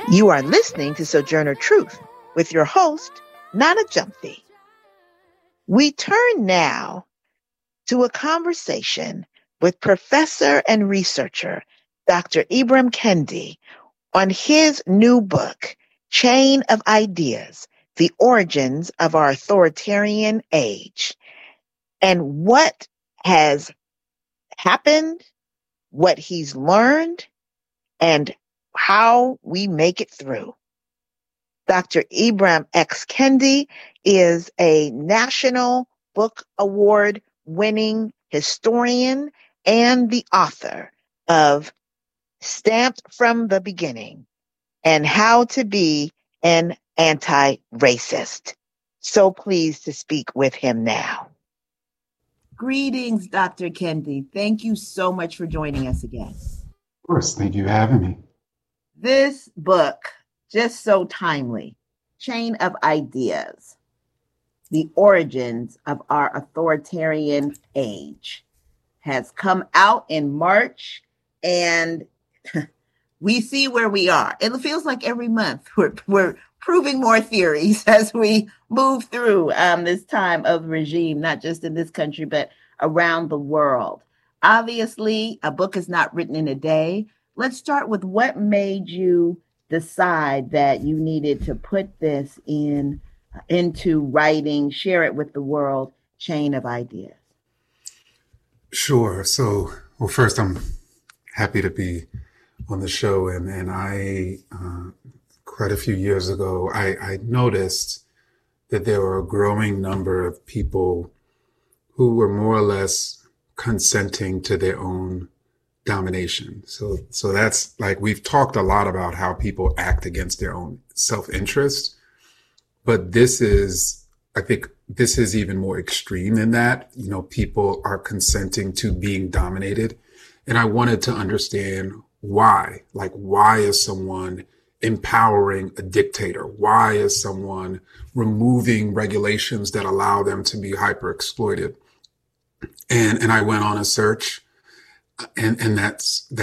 You are listening to Sojourner Truth with your host, Nana Jumpy. We turn now to a conversation with professor and researcher Dr. Ibram Kendi on his new book, Chain of Ideas, The Origins of Our Authoritarian Age, and what has happened, what he's learned, and how we make it through. Dr. Ibram X. Kendi is a National Book Award winning historian and the author of Stamped from the Beginning and How to Be an Anti-Racist. So pleased to speak with him now. Greetings, Dr. Kendi. Thank you so much for joining us again. Of course, thank you for having me. This book, just so timely, Chain of Ideas, The Origins of Our Authoritarian Age, has come out in March, and we see where we are. It feels like every month we're proving more theories as we move through this time of regime, not just in this country, but around the world. Obviously, a book is not written in a day. Let's start with what made you decide that you needed to put this into writing, share it with the world, Chain of Ideas. Sure. So, well, first, I'm happy to be on the show. And I, quite a few years ago, I noticed that there were a growing number of people who were more or less consenting to their own domination. So that's like, we've talked a lot about how people act against their own self-interest, but I think this is even more extreme than that. You know, people are consenting to being dominated. And I wanted to understand why. Like, why is someone empowering a dictator? Why is someone removing regulations that allow them to be hyper exploited? And I went on a search. And that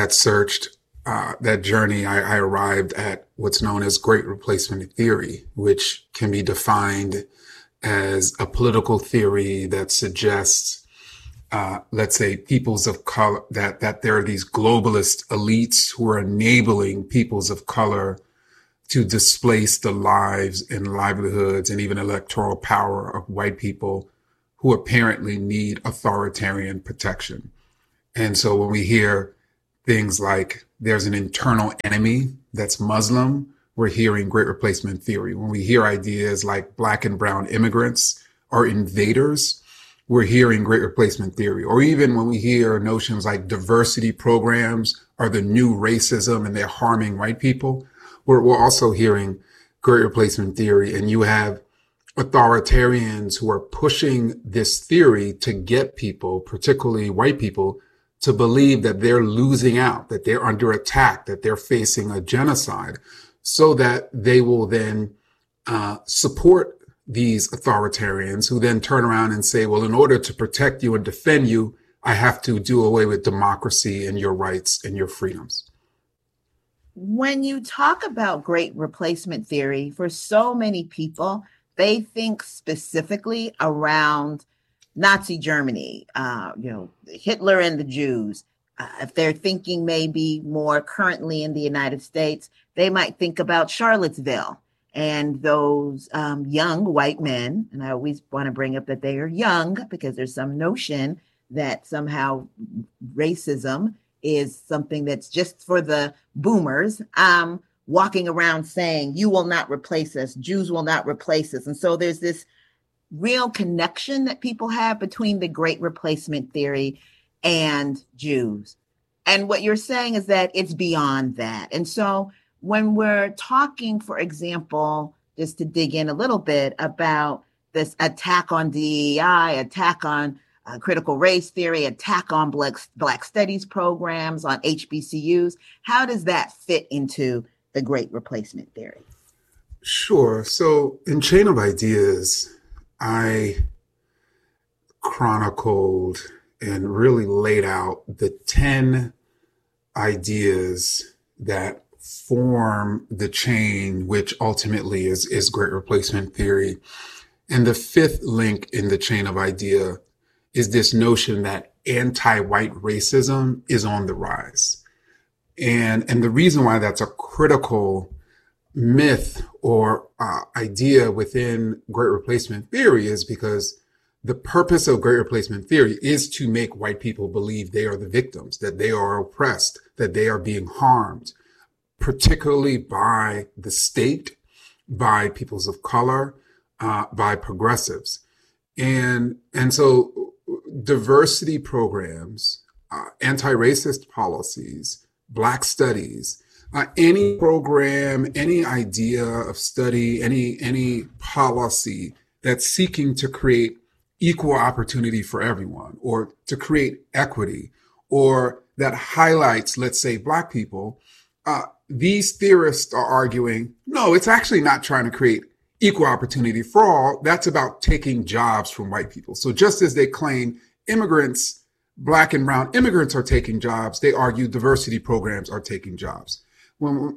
journey, I arrived at what's known as Great Replacement theory, which can be defined as a political theory that suggests, let's say, peoples of color, that there are these globalist elites who are enabling peoples of color to displace the lives and livelihoods and even electoral power of white people who apparently need authoritarian protection. And so when we hear things like there's an internal enemy that's Muslim, we're hearing Great Replacement theory. When we hear ideas like Black and brown immigrants are invaders, we're hearing Great Replacement theory. Or even when we hear notions like diversity programs are the new racism and they're harming white people, we're also hearing Great Replacement theory. And you have authoritarians who are pushing this theory to get people, particularly white people, to believe that they're losing out, that they're under attack, that they're facing a genocide, so that they will then support these authoritarians who then turn around and say, well, in order to protect you and defend you, I have to do away with democracy and your rights and your freedoms. When you talk about Great Replacement theory, for so many people, they think specifically around Nazi Germany, Hitler and the Jews. If they're thinking maybe more currently in the United States, they might think about Charlottesville and those young white men. And I always want to bring up that they are young because there's some notion that somehow racism is something that's just for the boomers, walking around saying, you will not replace us, Jews will not replace us. And so there's this real connection that people have between the Great Replacement theory and Jews. And what you're saying is that it's beyond that. And so when we're talking, for example, just to dig in a little bit about this attack on DEI, attack on critical race theory, attack on Black studies programs, on HBCUs, how does that fit into the Great Replacement theory? Sure. So in Chain of Ideas, I chronicled and really laid out the 10 ideas that form the chain, which ultimately is great replacement theory. And the fifth link in the chain of idea is this notion that anti-white racism is on the rise. And the reason why that's a critical myth or idea within great replacement theory is because the purpose of great replacement theory is to make white people believe they are the victims, that they are oppressed, that they are being harmed, particularly by the state, by peoples of color, by progressives. And so diversity programs, anti-racist policies, Black studies, any program, any idea of study, any policy that's seeking to create equal opportunity for everyone, or to create equity, or that highlights, let's say, Black people, these theorists are arguing, no, it's actually not trying to create equal opportunity for all. That's about taking jobs from white people. So just as they claim immigrants, Black and brown immigrants are taking jobs, they argue diversity programs are taking jobs. So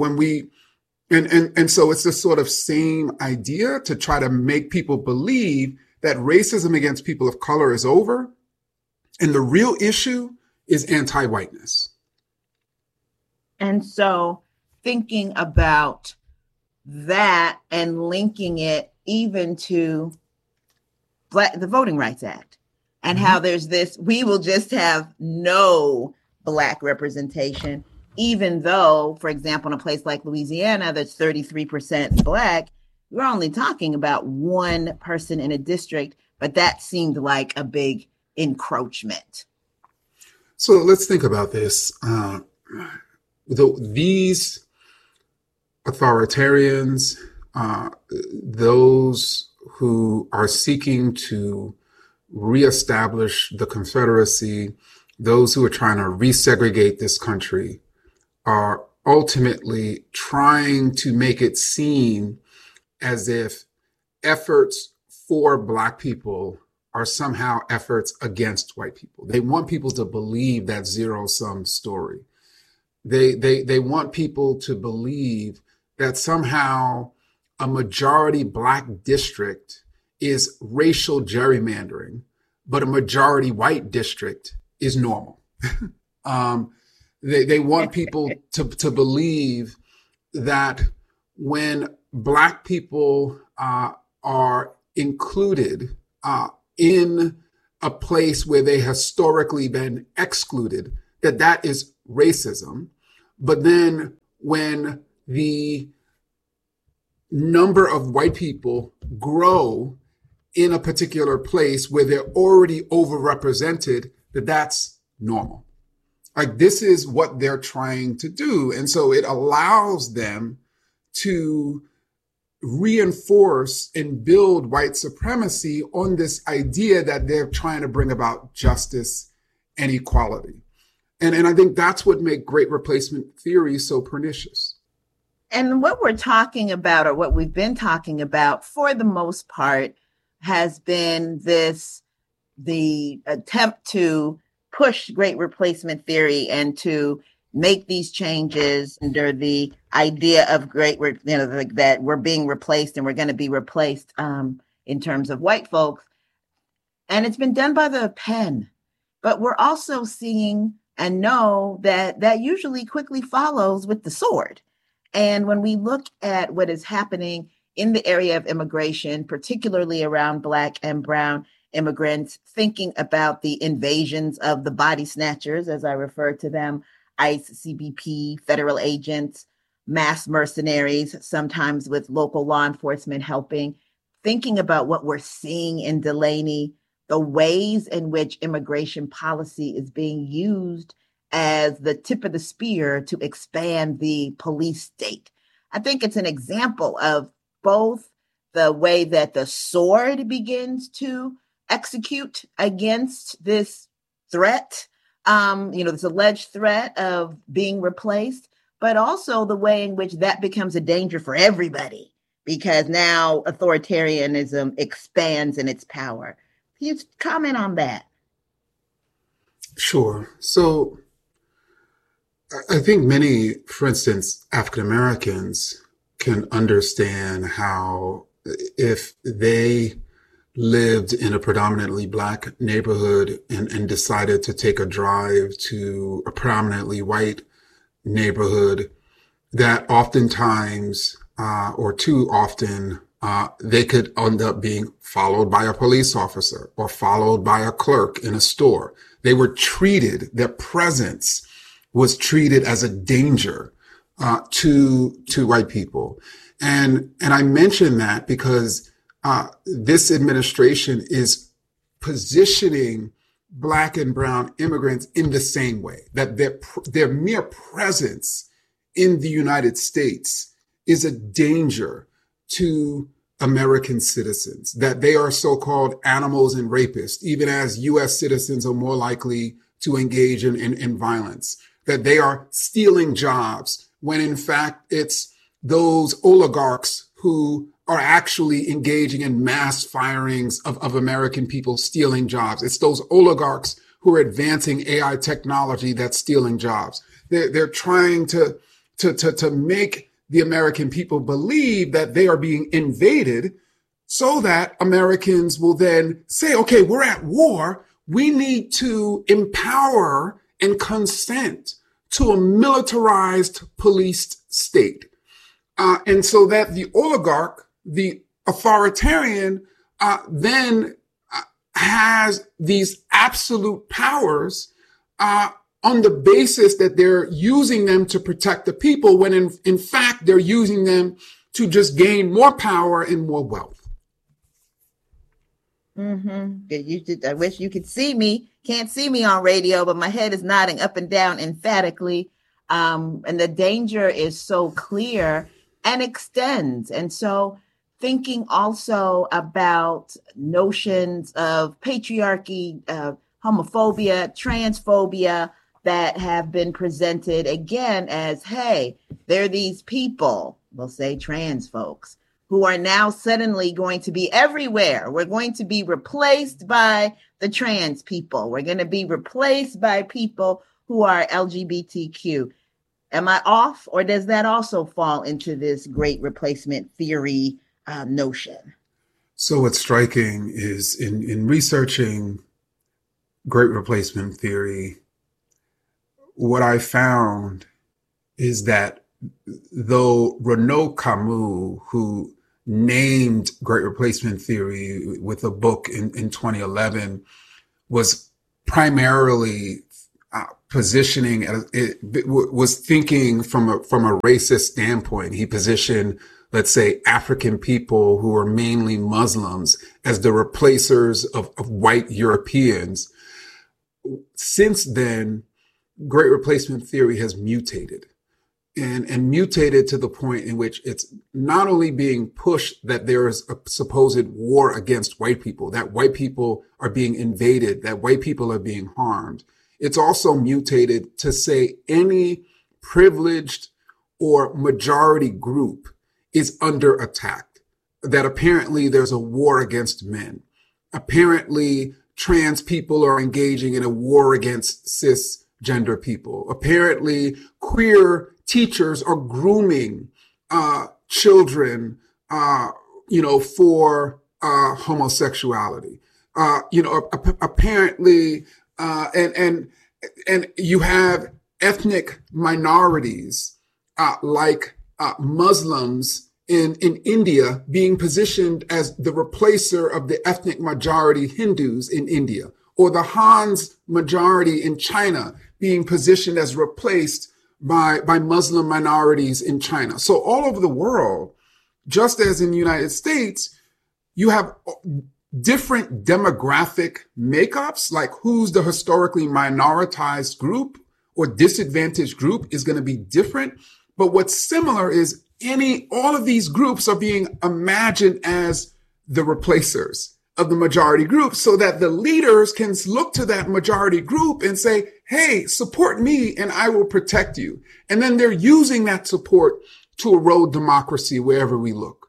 it's this sort of same idea to try to make people believe that racism against people of color is over. And the real issue is anti-whiteness. And so thinking about that and linking it even to the Voting Rights Act and how there's this, we will just have no Black representation, even though, for example, in a place like Louisiana, that's 33% Black, we're only talking about one person in a district, but that seemed like a big encroachment. So let's think about this. These authoritarians, those who are seeking to reestablish the Confederacy, those who are trying to resegregate this country, are ultimately trying to make it seem as if efforts for Black people are somehow efforts against white people. They want people to believe that zero-sum story. They want people to believe that somehow a majority Black district is racial gerrymandering, but a majority white district is normal. They want people to believe that when Black people are included in a place where they historically been excluded, that is racism. But then when the number of white people grow in a particular place where they're already overrepresented, that's normal. Like, this is what they're trying to do. And so it allows them to reinforce and build white supremacy on this idea that they're trying to bring about justice and equality. And I think that's what makes great replacement theory so pernicious. And what we're talking about, or what we've been talking about for the most part, has been the attempt to push great replacement theory and to make these changes under the idea of that we're being replaced and we're going to be replaced in terms of white folks. And it's been done by the pen. But we're also seeing and know that usually quickly follows with the sword. And when we look at what is happening in the area of immigration, particularly around Black and brown immigrants, thinking about the invasions of the body snatchers, as I refer to them, ICE, CBP, federal agents, mass mercenaries, sometimes with local law enforcement helping, thinking about what we're seeing in Delaney, the ways in which immigration policy is being used as the tip of the spear to expand the police state. I think it's an example of both the way that the sword begins to execute against this threat, this alleged threat of being replaced, but also the way in which that becomes a danger for everybody, because now authoritarianism expands in its power. Can you comment on that? Sure. So I think many, for instance, African Americans can understand how if they lived in a predominantly Black neighborhood and decided to take a drive to a predominantly white neighborhood, that oftentimes, or too often, they could end up being followed by a police officer or followed by a clerk in a store. They were treated, their presence was treated as a danger to white people. And I mention that because this administration is positioning Black and brown immigrants in the same way, that their mere presence in the United States is a danger to American citizens, that they are so-called animals and rapists, even as U.S. citizens are more likely to engage in violence, that they are stealing jobs when in fact it's those oligarchs who are actually engaging in mass firings of American people stealing jobs. It's those oligarchs who are advancing AI technology that's stealing jobs. They're trying to make the American people believe that they are being invaded so that Americans will then say, okay, we're at war. We need to empower and consent to a militarized police state. And so that the oligarch, the authoritarian, then has these absolute powers on the basis that they're using them to protect the people, when in fact they're using them to just gain more power and more wealth. Mm-hmm. I wish you could see me. Can't see me on radio, but my head is nodding up and down emphatically. And the danger is so clear and extends. And so thinking also about notions of patriarchy, homophobia, transphobia that have been presented again as, hey, there are these people, we'll say trans folks, who are now suddenly going to be everywhere. We're going to be replaced by the trans people. We're going to be replaced by people who are LGBTQ. Am I off, or does that also fall into this great replacement theory notion? So what's striking is in researching great replacement theory, what I found is that though Renaud Camus, who named great replacement theory with a book in 2011, was primarily positioning, was thinking from a racist standpoint. He positioned, let's say, African people who are mainly Muslims as the replacers of white Europeans. Since then, great replacement theory has mutated and mutated to the point in which it's not only being pushed that there is a supposed war against white people, that white people are being invaded, that white people are being harmed. It's also mutated to say any privileged or majority group is under attack, that apparently there's a war against men. Apparently, trans people are engaging in a war against cisgender people. Apparently, queer teachers are grooming children, for homosexuality. Apparently, and you have ethnic minorities like Muslims in India being positioned as the replacer of the ethnic majority Hindus in India, or the Han's majority in China being positioned as replaced by Muslim minorities in China. So all over the world, just as in the United States, you have different demographic makeups, like who's the historically minoritized group or disadvantaged group is going to be different. But what's similar is all of these groups are being imagined as the replacers of the majority group, so that the leaders can look to that majority group and say, hey, support me and I will protect you. And then they're using that support to erode democracy wherever we look.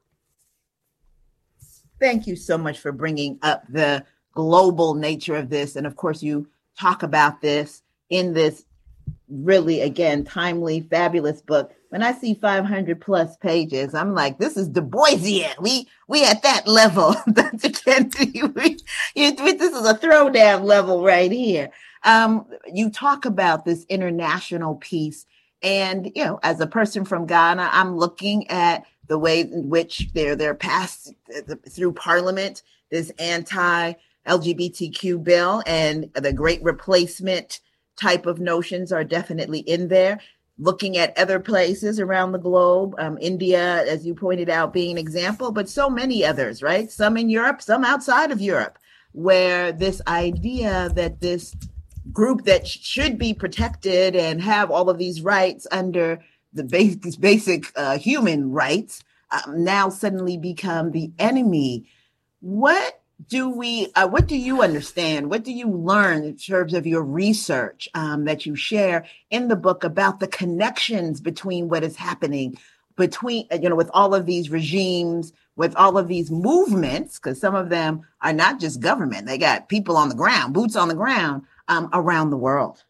Thank you so much for bringing up the global nature of this. And of course, you talk about this in this really, again, timely, fabulous book. When I see 500 plus pages, I'm like, this is Du Boisian. We at that level, Dr. Kendi. This is a throwdown level right here. You talk about this international piece. And, as a person from Ghana, I'm looking at the way in which they're passed through Parliament, this anti-LGBTQ bill, and the Great Replacement type of notions are definitely in there. Looking at other places around the globe, India, as you pointed out, being an example, but so many others, right? Some in Europe, some outside of Europe, where this idea that this group that should be protected and have all of these rights under the basic human rights now suddenly become the enemy. What do you understand? What do you learn in terms of your research that you share in the book about the connections between what is happening between, with all of these regimes, with all of these movements, because some of them are not just government. They got people on the ground, boots on the ground around the world.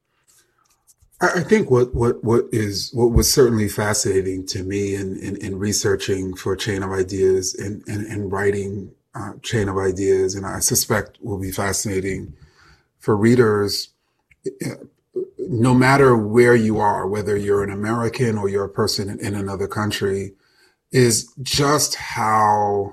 I think what was certainly fascinating to me in researching for Chain of Ideas and writing Chain of Ideas, and I suspect will be fascinating for readers, no matter where you are, whether you're an American or you're a person in another country, is just how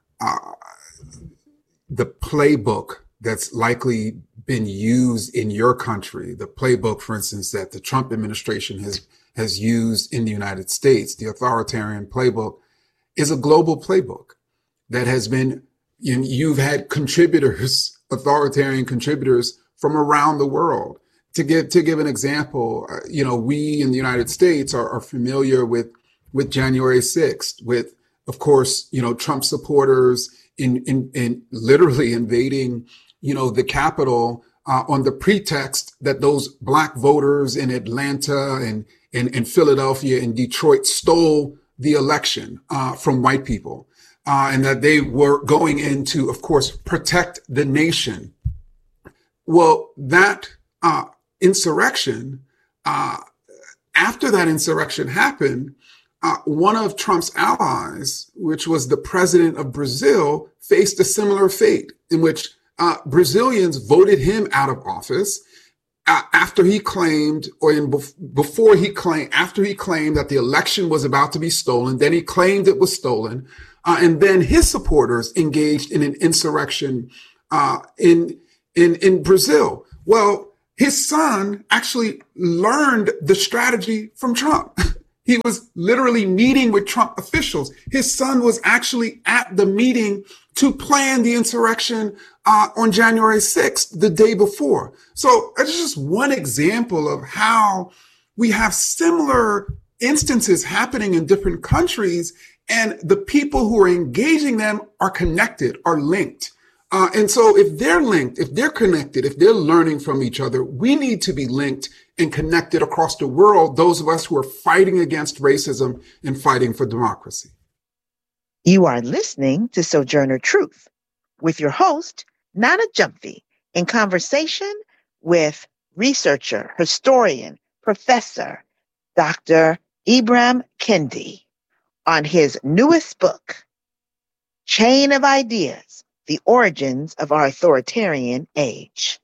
the playbook that's likely been used in your country, the playbook, for instance, that the Trump administration has used in the United States, the authoritarian playbook, is a global playbook that has been, you've had contributors, authoritarian contributors from around the world. To give an example, we in the United States are familiar with January 6th, with, of course, Trump supporters in literally invading, the Capitol on the pretext that those Black voters in Atlanta and Philadelphia and Detroit stole the election from white people, and that they were going in to, of course, protect the nation. Well, that insurrection, after that insurrection happened, one of Trump's allies, which was the president of Brazil, faced a similar fate in which Brazilians voted him out of office after he claimed that the election was about to be stolen. Then he claimed it was stolen. And then his supporters engaged in an insurrection in Brazil. Well, his son actually learned the strategy from Trump. He was literally meeting with Trump officials. His son was actually at the meeting to plan the insurrection on January 6th, the day before. So it's just one example of how we have similar instances happening in different countries, and the people who are engaging them are connected, are linked. And so if they're linked, if they're connected, if they're learning from each other, we need to be linked and connected across the world, those of us who are fighting against racism and fighting for democracy. You are listening to Sojourner Truth with your host, Nana Gyamfi, in conversation with researcher, historian, professor, Dr. Ibram Kendi, on his newest book, Chain of Ideas, The Origins of Our Authoritarian Age.